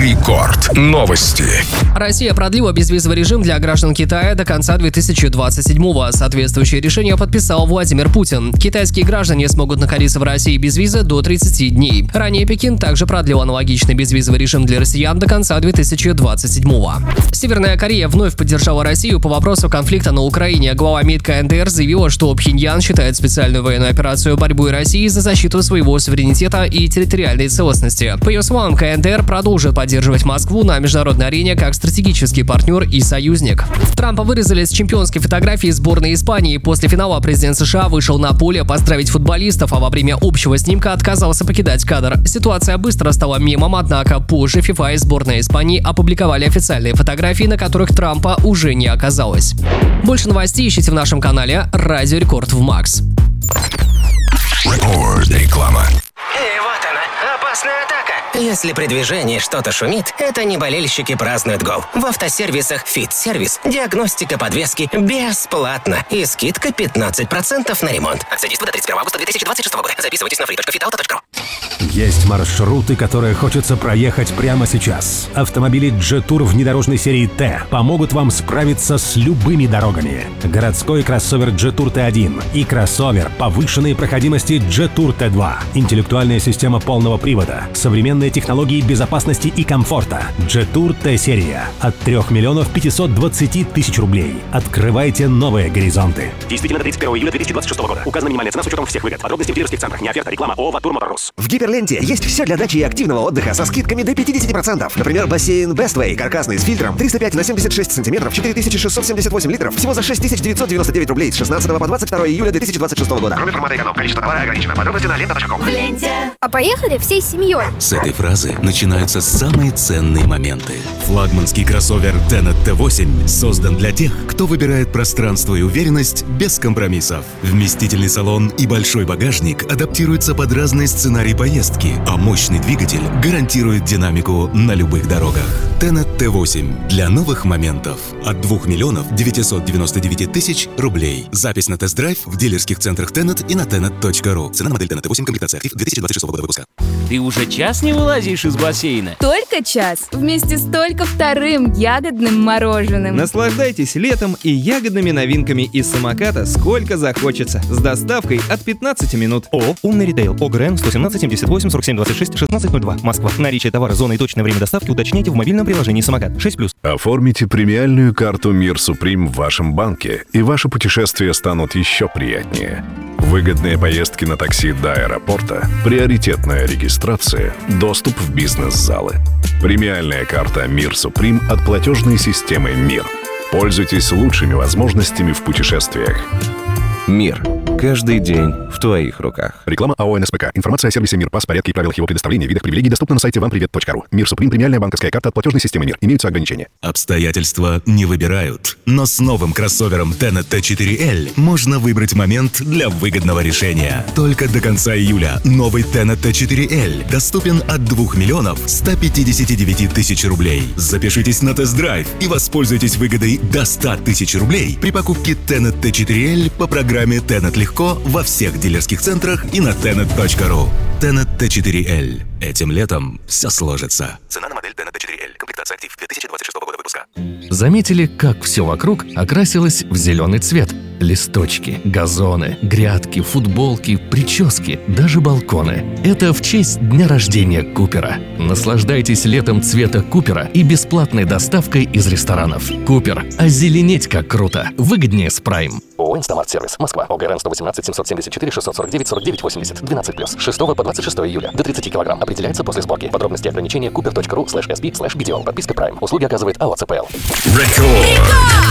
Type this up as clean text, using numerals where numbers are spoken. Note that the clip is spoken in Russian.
Рекорд. Новости. Россия продлила безвизовый режим для граждан Китая до конца 2027-го. Соответствующее решение подписал Владимир Путин. Китайские граждане смогут находиться в России без визы до 30 дней. Ранее Пекин также продлил аналогичный безвизовый режим для россиян до конца 2027-го. Северная Корея вновь поддержала Россию по вопросу конфликта на Украине. Глава МИД КНДР заявила, что Пхеньян считает специальную военную операцию борьбы России за защиту своего суверенитета и территориальной целостности. По ее словам, КНДР продолжит поддерживать Москву на международной арене как стратегический партнер и союзник. Трампа вырезали с чемпионской фотографии сборной Испании. После финала президент США вышел на поле поздравить футболистов, а во время общего снимка отказался покидать кадр. Ситуация быстро стала мемом, однако позже FIFA и сборная Испании опубликовали официальные фотографии, на которых Трампа уже не оказалось. Больше новостей ищите в нашем канале Радио Рекорд в Макс. Реклама. И вот она, опасная атака. Если при движении что-то шумит, это не болельщики празднуют гол. В автосервисах «Фит-сервис» диагностика подвески бесплатно и скидка 15% на ремонт. Акция действует до 31 августа 2026 года. Записывайтесь на free.fitauto.ru. Есть маршруты, которые хочется проехать прямо сейчас. Автомобили Jetour внедорожной серии Т помогут вам справиться с любыми дорогами. Городской кроссовер Jetour T1 и кроссовер повышенной проходимости Jetour T2. Интеллектуальная система полного привода, современные технологии безопасности и комфорта. Jetour T-серия от 3 520 000 рублей. Открывайте новые горизонты. Действительно до 31 июля 2026 года. Указана минимальная цена с учетом всех выгод. Подробности в дилерских центрах. Не оферта, реклама ООО «Ватур Моторс». В Гиперленте есть все для дачи и активного отдыха со скидками до 50%. Например, бассейн Bestway, каркасный с фильтром, 305 на 76 сантиметров, 4678 литров, всего за 6999 рублей с 16 по 22 июля 2026 года. Кроме формата эконом, количество товара ограничено. Подробности на лента.ком. А поехали всей семьей. С этой фразы начинаются самые ценные моменты. Флагманский кроссовер Tenet T8 создан для тех, кто выбирает пространство и уверенность без компромиссов. Вместительный салон и большой багажник адаптируются под разные сценарии поездки, а мощный двигатель гарантирует динамику на любых дорогах. Tenet T8 для новых моментов от 2 999 000 рублей. Запись на тест-драйв в дилерских центрах Tenet и на tenet.ru. Цена на модель Tenet T8, комплектация актив 2026 года выпуска. Ты уже час не вылазишь из бассейна? Только час. Вместе с только вторым ягодным мороженым. Наслаждайтесь летом и ягодными новинками из самоката сколько захочется. С доставкой от 15 минут. ООО «Умный ритейл». ОГРН 117 78 47 26 1602. Москва. Наличие товара, зона и точное время доставки уточняйте в мобильном приложении «Самокат». 6+. Оформите премиальную карту «Мир Суприм» в вашем банке, и ваши путешествия станут еще приятнее. Выгодные поездки на такси до аэропорта, приоритетная регистрация, доступ в бизнес-залы. Премиальная карта «Мир Суприм» от платежной системы «Мир». Пользуйтесь лучшими возможностями в путешествиях. «Мир». Каждый день в твоих руках. Реклама АО «НСПК». Информация о сервисе «Мир». Порядке и правилах его предоставления, видах привилегий доступна на сайте вампривет.ру. «Мир Суприм» – премиальная банковская карта от платежной системы «Мир». Имеются ограничения. Обстоятельства не выбирают. Но с новым кроссовером Tenet T4L можно выбрать момент для выгодного решения. Только до конца июля новый Tenet T4L доступен от 2 159 000 рублей. Запишитесь на тест-драйв и воспользуйтесь выгодой до 100 000 рублей при покупке Tenet T4L по программе Tenet Легко во всех дилерских центрах и на tenet.ru. Tenet T4L. Этим летом все сложится. Цена на модель Tenet T4L. Комплектация актив 2026 года выпуска. Заметили, как все вокруг окрасилось в зеленый цвет? Листочки, газоны, грядки, футболки, прически, даже балконы. Это в честь дня рождения Купера. Наслаждайтесь летом цвета Купера и бесплатной доставкой из ресторанов. Купер. Озеленеть как круто. Выгоднее с Prime. ООО «Инстамарт-сервис». Москва. ОГРН 118 774 649 49 80. 12+. 6 по 26 июля. До 30 килограмм. Определяется после сборки. Подробности и ограничения cooper.ru/sb/bdo. Подписка Prime. Услуги оказывает АО ЦПЛ.